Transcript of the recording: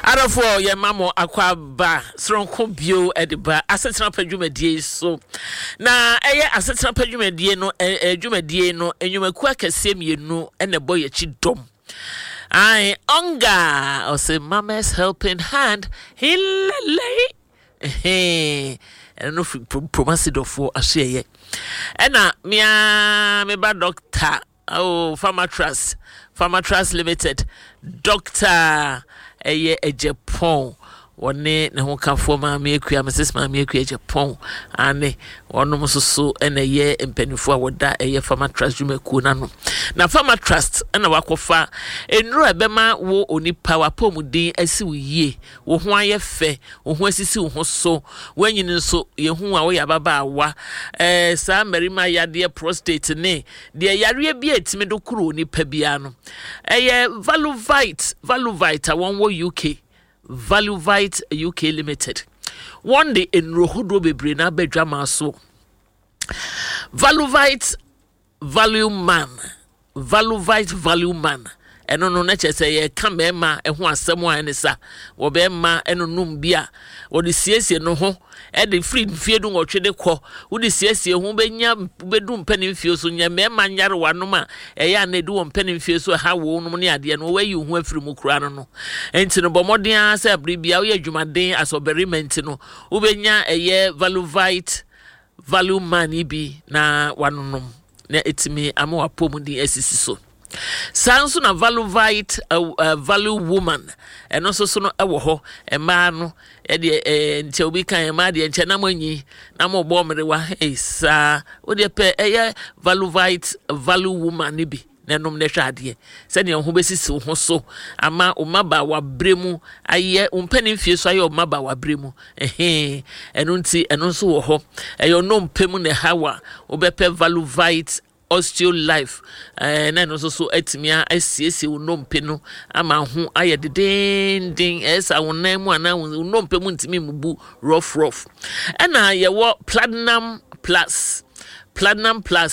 Arafo ye mamo akwaba sronko bio ediba asetena padwumadie so na eye asetena padwumadie no adwumadie no enwumaku akese mienu ene boy chidom I onga or say mama's helping hand hilele no promasidor for aseye ena me ba doctor Pharmatras Limited Doctor eye Ejepon wone ne ho kafo ma me akua Mrs. ma me akua Ejepon ane wono so ene ye mpanifo a woda eye Pharmatras jumaku nano na Pharmatras na wakofa enuro ebema wo onipa wapomudin asi wo yie wo ho aye fe wo ho asisi wo ho so wanyini nso ye hu a wo ya baba wa sa marima yade prostate ne de yare bia etimi do kuro onipa bia no eye Valuvite awon wo UK Valuvite UK Limited. One day in Rohudo bebre na bedwa maso. Valuvite Value Man. Eno no na chese ye kamema eho asem wa ne sa. Wo be ma eno num bia. Wo de siesie no ho e de free fie du nwotwe ko. Wo de siesie ho benya bedu mpanim fie so nya mema nyare wanom a eya na edu mpanim fie so ha wo no ne ade no wayi ho afiri mu kura no. Enti no bomoden asa bribia wo ye dwumaden asoberiment no. Wo benya eye Valuvite Value Man ibi na wanonom na etimi ama wapomudi asisi so. Sanso na Valuvite Value Woman eno so no ewo ho ema no e de nche obi kan ema de nche na manyi na mo bo mrewa sa wo de pe eye Valuvite Value Woman ni bi na nom na hwade se ne ho besisi ho so ama o maba wa bremu aye umpani mfie so aye o maba wa bremu eno nti eno so wo ho eyo no mpemu ne hawa obepe Valuvite Osteo Life na no so etimia asiesie unompe no ama ho aye dedendin esa wonan mu ana unompe mu ntimi mubu rough ena ye wo Platinum Plus